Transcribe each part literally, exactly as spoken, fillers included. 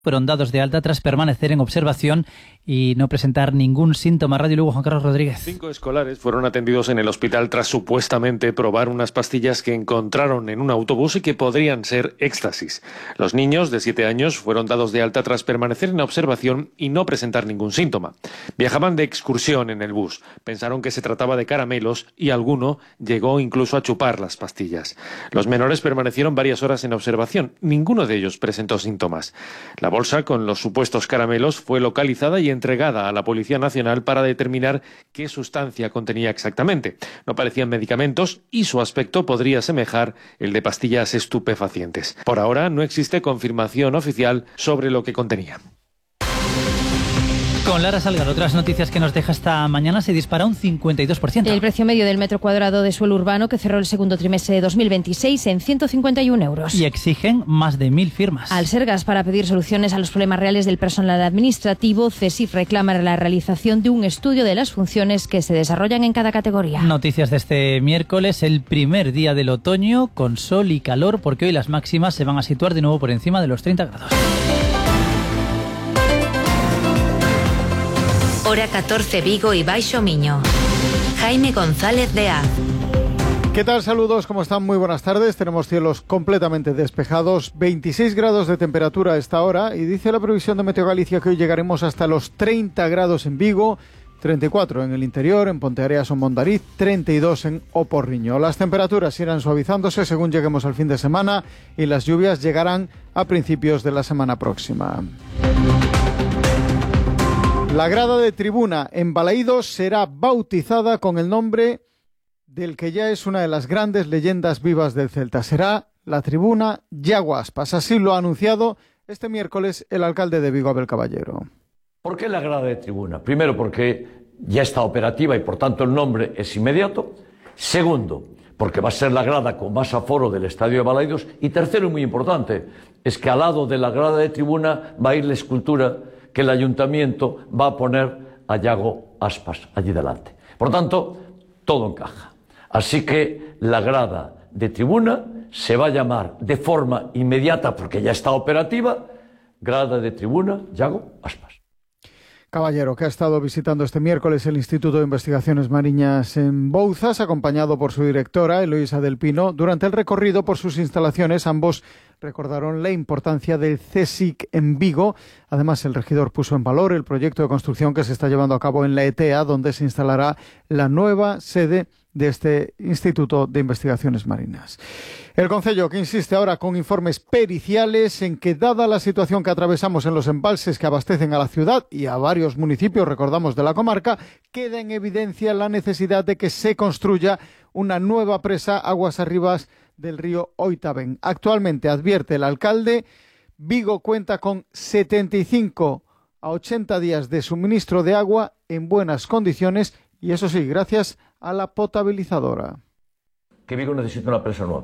fueron dados de alta tras permanecer en observación y no presentar ningún síntoma. Radio Lugo, Juan Carlos Rodríguez. Cinco escolares fueron atendidos en el hospital tras supuestamente probar unas pastillas que encontraron en un autobús y que podrían ser éxtasis. Los niños de siete años fueron dados de alta tras permanecer en observación y no presentar ningún síntoma. Viajaban de excursión en el bus. Pensaron que se trataba de caramelos y alguno llegó incluso a chupar las pastillas. Los menores permanecieron varias horas en observación. Ninguno de ellos presentó síntomas. La bolsa con los supuestos caramelos fue localizada y entregada a la Policía Nacional para determinar qué sustancia contenía exactamente. No parecían medicamentos y su aspecto podría asemejar el de pastillas estupefacientes. Por ahora no existe confirmación oficial sobre lo que contenía. Con Lara Salgado, otras noticias que nos deja esta mañana, se dispara un cincuenta y dos por ciento. El precio medio del metro cuadrado de suelo urbano, que cerró el segundo trimestre de dos mil veintiséis en ciento cincuenta y un euros. Y exigen más de mil firmas. Al Sergas, para pedir soluciones a los problemas reales del personal administrativo, CESIF reclama la realización de un estudio de las funciones que se desarrollan en cada categoría. Noticias de este miércoles, el primer día del otoño, con sol y calor, porque hoy las máximas se van a situar de nuevo por encima de los treinta grados. Hora catorce, Vigo y Baixo Miño. Jaime González de A. ¿Qué tal? Saludos, ¿cómo están? Muy buenas tardes. Tenemos cielos completamente despejados, veintiséis grados de temperatura a esta hora y dice la previsión de Meteo Galicia que hoy llegaremos hasta los treinta grados en Vigo, treinta y cuatro en el interior, en Ponteareas o Mondariz, treinta y dos en Oporriño. Las temperaturas irán suavizándose según lleguemos al fin de semana y las lluvias llegarán a principios de la semana próxima. La grada de tribuna en Balaídos será bautizada con el nombre del que ya es una de las grandes leyendas vivas del Celta. Será la tribuna Yago Aspas. Así lo ha anunciado este miércoles el alcalde de Vigo, Abel Caballero. ¿Por qué la grada de tribuna? Primero, porque ya está operativa y por tanto el nombre es inmediato. Segundo, porque va a ser la grada con más aforo del estadio de Balaídos. Y tercero, y muy importante, es que al lado de la grada de tribuna va a ir la escultura que el ayuntamiento va a poner a Yago Aspas allí delante. Por tanto, todo encaja. Así que la grada de tribuna se va a llamar de forma inmediata, porque ya está operativa, grada de tribuna Yago Aspas. Caballero, que ha estado visitando este miércoles el Instituto de Investigaciones Mariñas en Bouzas, acompañado por su directora, Eloísa del Pino. Durante el recorrido por sus instalaciones, ambos recordaron la importancia del CSIC en Vigo. Además, el regidor puso en valor el proyecto de construcción que se está llevando a cabo en la E T E A, donde se instalará la nueva sede de este Instituto de Investigaciones Marinas. El Concello, que insiste ahora con informes periciales en que, dada la situación que atravesamos en los embalses que abastecen a la ciudad y a varios municipios, recordamos, de la comarca, queda en evidencia la necesidad de que se construya una nueva presa aguas arriba del río Oitavén. Actualmente, advierte el alcalde, Vigo cuenta con setenta y cinco a ochenta días de suministro de agua en buenas condiciones y, eso sí, gracias a la potabilizadora. Que Vigo necesita una presa nueva.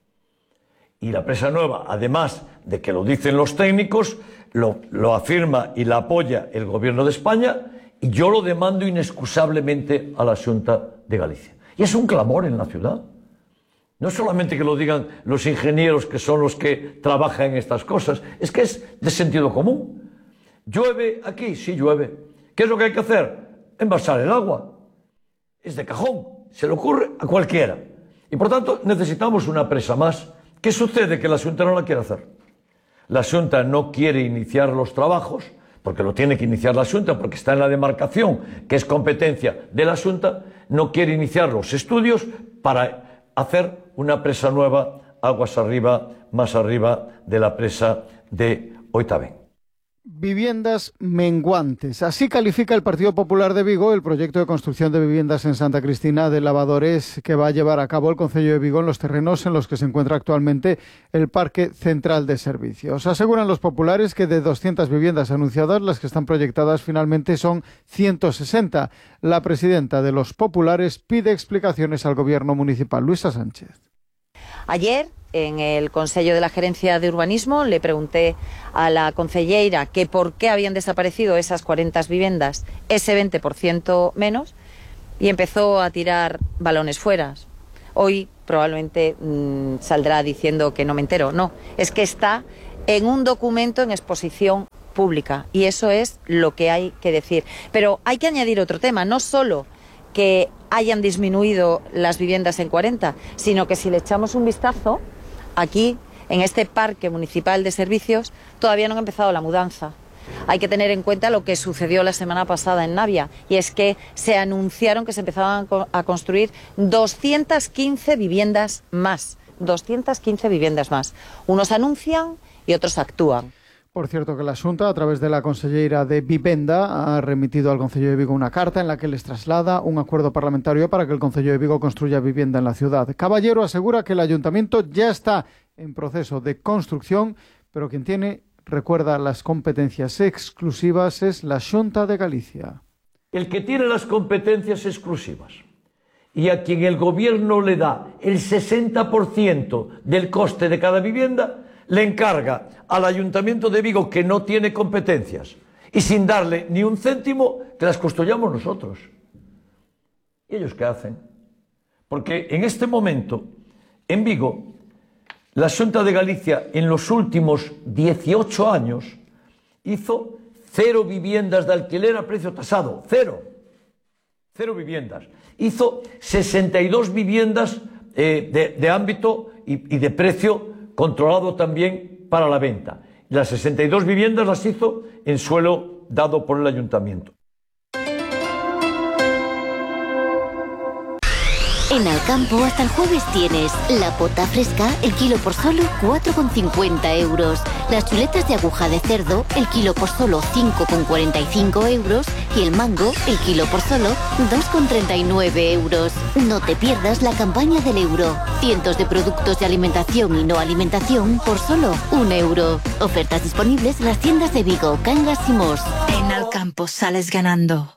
Y la presa nueva, además de que lo dicen los técnicos, lo, lo afirma y la apoya el Gobierno de España, y yo lo demando inexcusablemente a la Xunta de Galicia. Y es un clamor en la ciudad. No solamente que lo digan los ingenieros, que son los que trabajan en estas cosas, es que es de sentido común. ¿Llueve aquí? Sí, llueve. ¿Qué es lo que hay que hacer? Envasar el agua. Es de cajón, se le ocurre a cualquiera. Y por tanto necesitamos una presa más. ¿Qué sucede? Que la Xunta no la quiere hacer. La Xunta no quiere iniciar los trabajos, porque lo tiene que iniciar la Xunta, porque está en la demarcación, que es competencia de la Xunta, no quiere iniciar los estudios para hacer una presa nueva, aguas arriba, más arriba de la presa de Oitavén. Viviendas menguantes. Así califica el Partido Popular de Vigo el proyecto de construcción de viviendas en Santa Cristina de Lavadores que va a llevar a cabo el Concello de Vigo en los terrenos en los que se encuentra actualmente el Parque Central de Servicios. Aseguran los populares que de doscientas viviendas anunciadas, las que están proyectadas finalmente son ciento sesenta. La presidenta de los populares pide explicaciones al Gobierno municipal. Luisa Sánchez. Ayer, en el Consello de la Gerencia de Urbanismo, le pregunté a la concelleira que por qué habían desaparecido esas cuarenta viviendas, ese veinte por ciento menos, y empezó a tirar balones fuera. hoy probablemente mmm, saldrá diciendo que no me entero. No, es que está en un documento en exposición pública y eso es lo que hay que decir. Pero hay que añadir otro tema, no solo que hayan disminuido las viviendas en cuarenta, sino que si le echamos un vistazo, aquí, en este parque municipal de servicios, todavía no ha empezado la mudanza. Hay que tener en cuenta lo que sucedió la semana pasada en Navia, y es que se anunciaron que se empezaban a construir doscientas quince viviendas más. doscientas quince viviendas más. Unos anuncian y otros actúan. Por cierto que la Xunta, a través de la Conselleira de Vivenda, ha remitido al Concello de Vigo una carta en la que les traslada un acuerdo parlamentario para que el Concello de Vigo construya vivienda en la ciudad. Caballero asegura que el Ayuntamiento ya está en proceso de construcción, pero quien tiene, recuerda, las competencias exclusivas es la Xunta de Galicia. El que tiene las competencias exclusivas y a quien el Gobierno le da el sesenta por ciento del coste de cada vivienda, le encarga al Ayuntamiento de Vigo, que no tiene competencias, y sin darle ni un céntimo, que las construyamos nosotros. ¿Y ellos qué hacen? Porque en este momento, en Vigo, la Xunta de Galicia, en los últimos dieciocho años, hizo cero viviendas de alquiler a precio tasado. Cero. Cero viviendas. Hizo sesenta y dos viviendas eh, de, de ámbito y, y de precio controlado también para la venta. Las sesenta y dos viviendas las hizo en suelo dado por el Ayuntamiento. En Alcampo hasta el jueves tienes la pota fresca, el kilo por solo cuatro con cincuenta euros. Las chuletas de aguja de cerdo, el kilo por solo cinco con cuarenta y cinco euros. Y el mango, el kilo por solo dos con treinta y nueve euros. No te pierdas la campaña del euro. Cientos de productos de alimentación y no alimentación por solo un euro. Ofertas disponibles en las tiendas de Vigo, Cangas y Mos. En Alcampo sales ganando.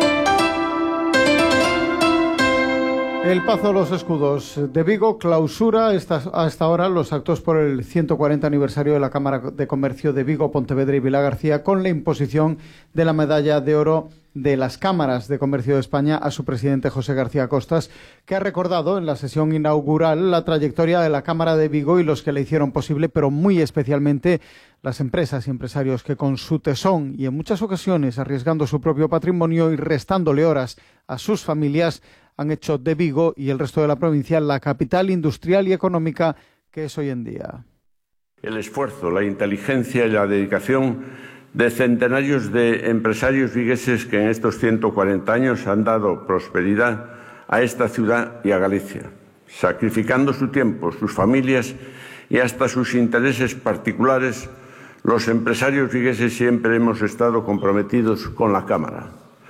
El Pazo de los Escudos de Vigo clausura hasta ahora los actos por el ciento cuarenta aniversario de la Cámara de Comercio de Vigo, Pontevedra y Vilagarcía, con la imposición de la medalla de oro de las Cámaras de Comercio de España a su presidente José García Costas, que ha recordado en la sesión inaugural la trayectoria de la Cámara de Vigo y los que la hicieron posible, pero muy especialmente las empresas y empresarios que con su tesón y en muchas ocasiones arriesgando su propio patrimonio y restándole horas a sus familias, han hecho de Vigo y el resto de la provincia la capital industrial y económica que es hoy en día. El esfuerzo, la inteligencia y la dedicación de centenarios de empresarios vigueses que en estos ciento cuarenta años han dado prosperidad a esta ciudad y a Galicia, sacrificando su tiempo, sus familias y hasta sus intereses particulares. Los empresarios vigueses siempre hemos estado comprometidos con la Cámara.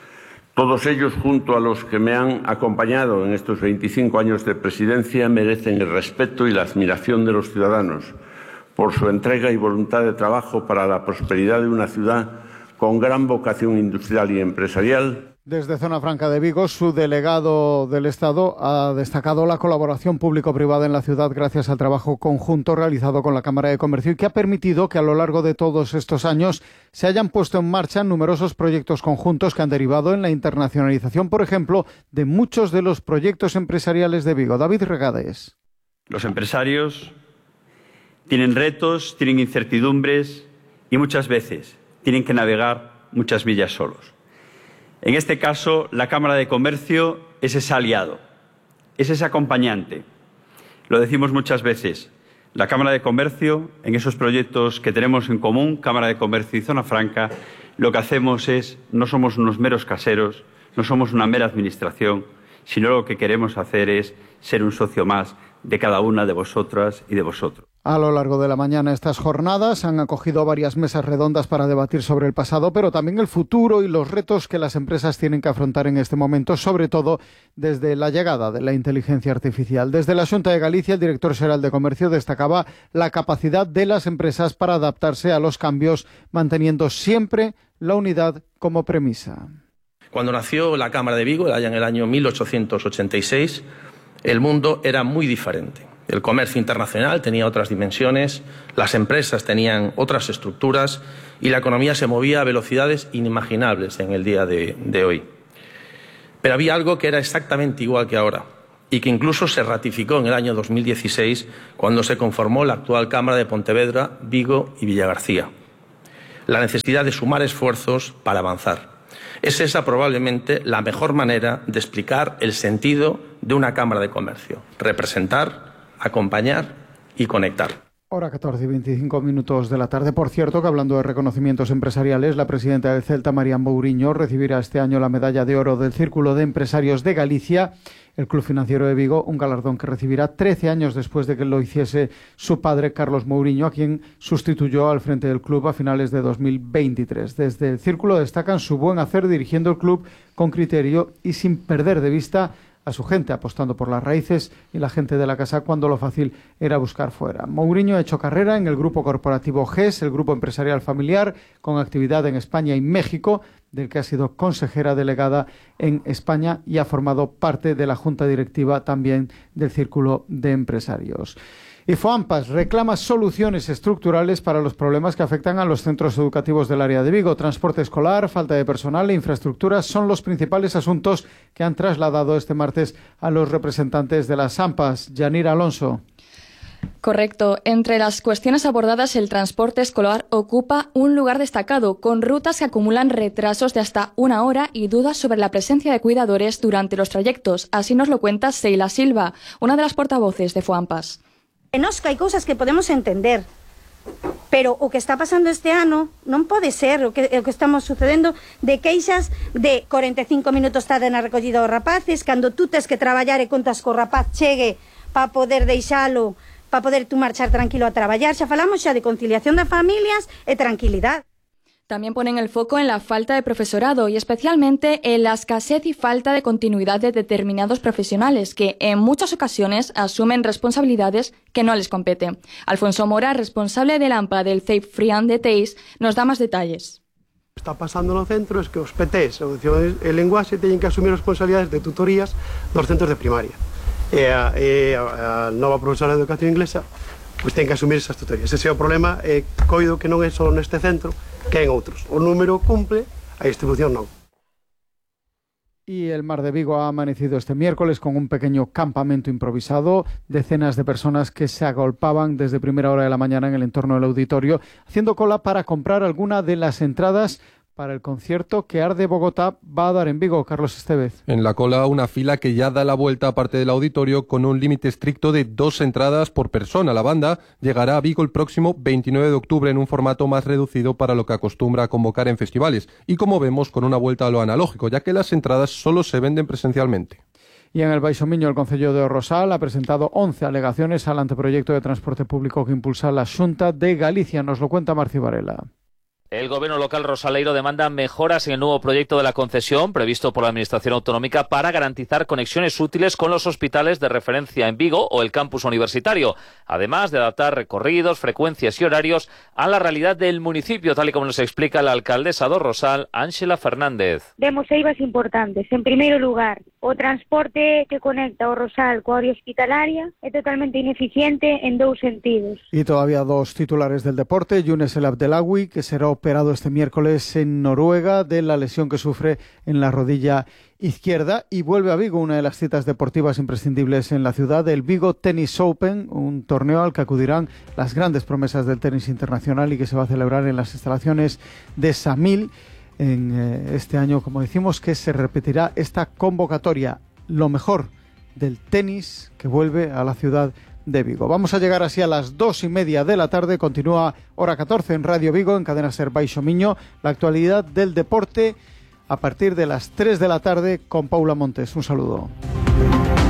Todos ellos, junto a los que me han acompañado en estos veinticinco años de presidencia, merecen el respeto y la admiración de los ciudadanos por su entrega y voluntad de trabajo para la prosperidad de una ciudad con gran vocación industrial y empresarial. Desde Zona Franca de Vigo, su delegado del Estado ha destacado la colaboración público-privada en la ciudad gracias al trabajo conjunto realizado con la Cámara de Comercio y que ha permitido que a lo largo de todos estos años se hayan puesto en marcha numerosos proyectos conjuntos que han derivado en la internacionalización, por ejemplo, de muchos de los proyectos empresariales de Vigo. David Regades. Los empresarios tienen retos, tienen incertidumbres y muchas veces tienen que navegar muchas millas solos. En este caso, la Cámara de Comercio es ese aliado, es ese acompañante. Lo decimos muchas veces, la Cámara de Comercio, en esos proyectos que tenemos en común, Cámara de Comercio y Zona Franca, lo que hacemos es, no somos unos meros caseros, no somos una mera administración, sino lo que queremos hacer es ser un socio más de cada una de vosotras y de vosotros. A lo largo de la mañana estas jornadas han acogido varias mesas redondas para debatir sobre el pasado, pero también el futuro y los retos que las empresas tienen que afrontar en este momento, sobre todo desde la llegada de la inteligencia artificial. Desde la Xunta de Galicia, el director xeral de Comercio destacaba la capacidad de las empresas para adaptarse a los cambios, manteniendo siempre la unidad como premisa. Cuando nació la Cámara de Vigo, allá en el año mil ochocientos ochenta y seis, el mundo era muy diferente. El comercio internacional tenía otras dimensiones, las empresas tenían otras estructuras y la economía se movía a velocidades inimaginables en el día de, de hoy. Pero había algo que era exactamente igual que ahora, y que incluso se ratificó en el año dos mil dieciséis cuando se conformó la actual Cámara de Pontevedra, Vigo y Villagarcía. La necesidad de sumar esfuerzos para avanzar. Es esa probablemente la mejor manera de explicar el sentido de una Cámara de Comercio. Representar, acompañar y conectar. Hora catorce y veinticinco minutos de la tarde. Por cierto, que hablando de reconocimientos empresariales, la presidenta del Celta, María Mouriño, recibirá este año la medalla de oro del Círculo de Empresarios de Galicia, el Club Financiero de Vigo, un galardón que recibirá trece años después de que lo hiciese su padre, Carlos Mouriño, a quien sustituyó al frente del club a finales de dos mil veintitrés. Desde el Círculo destacan su buen hacer dirigiendo el club con criterio y sin perder de vista a su gente, apostando por las raíces y la gente de la casa cuando lo fácil era buscar fuera. Mouriño ha hecho carrera en el grupo corporativo G E S, el grupo empresarial familiar, con actividad en España y México, del que ha sido consejera delegada en España y ha formado parte de la junta directiva también del Círculo de Empresarios. Y FOAMPAS reclama soluciones estructurales para los problemas que afectan a los centros educativos del área de Vigo. Transporte escolar, falta de personal e infraestructuras son los principales asuntos que han trasladado este martes a los representantes de las AMPAs. Yanira Alonso. Correcto. Entre las cuestiones abordadas, el transporte escolar ocupa un lugar destacado, con rutas que acumulan retrasos de hasta una hora y dudas sobre la presencia de cuidadores durante los trayectos. Así nos lo cuenta Seila Silva, una de las portavoces de FOAMPAS. Nos hai cousas que podemos entender, pero o que está pasando este ano non pode ser o que, o que estamos sucedendo de queixas de cuarenta e cinco minutos tarde na recollida dos rapaces, cando tú tes que traballar e contas co rapaz chegue para poder deixalo, para poder tú marchar tranquilo a traballar. Xa falamos xa de conciliación de familias e tranquilidade. También ponen el foco en la falta de profesorado y especialmente en la escasez y falta de continuidad de determinados profesionales que en muchas ocasiones asumen responsabilidades que no les competen. Alfonso Mora, responsable del AMPA del C E I P Frián de Teis, nos da más detalles. O que está pasando no centro es que os P Ts, audición e lenguaxe, teñen que asumir responsabilidades de tutorías dos centros de primaria. E a, e a, a nova profesora de educación inglesa pois ten que asumir esas tutorías. Ese é o problema, e coido que non é só neste centro, que en outros. O número cumple, a distribución non. Y el Mar de Vigo ha amanecido este miércoles con un pequeño campamento improvisado, decenas de personas que se agolpaban desde primera hora de la mañana en el entorno del auditorio, haciendo cola para comprar alguna de las entradas para el concierto que Arde Bogotá va a dar en Vigo. Carlos Estevez. En la cola, una fila que ya da la vuelta a parte del auditorio con un límite estricto de dos entradas por persona. La banda llegará a Vigo el próximo veintinueve de octubre en un formato más reducido para lo que acostumbra a convocar en festivales y, como vemos, con una vuelta a lo analógico, ya que las entradas solo se venden presencialmente. Y en el Baixo Miño, el Concello de Rosal ha presentado once alegaciones al anteproyecto de transporte público que impulsa la Xunta de Galicia. Nos lo cuenta Marci Varela. El gobierno local rosaleiro demanda mejoras en el nuevo proyecto de la concesión previsto por la Administración Autonómica para garantizar conexiones útiles con los hospitales de referencia en Vigo o el campus universitario, además de adaptar recorridos, frecuencias y horarios a la realidad del municipio, tal y como nos explica la alcaldesa do Rosal, Ángela Fernández. Vemos eivas importantes. En primeiro lugar, o transporte que conecta o Rosal coa área hospitalaria é totalmente ineficiente en dous sentidos. Y todavía dos titulares del deporte. Younes El Abdelawi, que será operado este miércoles en Noruega de la lesión que sufre en la rodilla izquierda, y vuelve a Vigo una de las citas deportivas imprescindibles en la ciudad, el Vigo Tennis Open, un torneo al que acudirán las grandes promesas del tenis internacional y que se va a celebrar en las instalaciones de Samil en eh, este año, como decimos, que se repetirá esta convocatoria, lo mejor del tenis que vuelve a la ciudad de Vigo. Vamos a llegar así a las dos y media de la tarde. Continúa Hora catorce en Radio Vigo, en Cadena Ser Baixo Miño, la actualidad del deporte a partir de las tres de la tarde con Paula Montes. Un saludo.